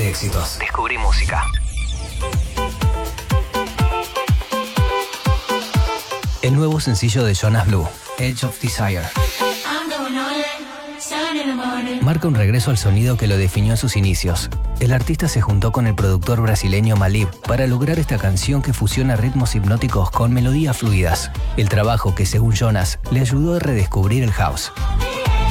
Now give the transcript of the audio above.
éxitos. Descubrí música. El nuevo sencillo de Jonas Blue, Edge of Desire, marca un regreso al sonido que lo definió en sus inicios. El artista se juntó con el productor brasileño Malib para lograr esta canción que fusiona ritmos hipnóticos con melodías fluidas. El trabajo que, según Jonas, le ayudó a redescubrir el house.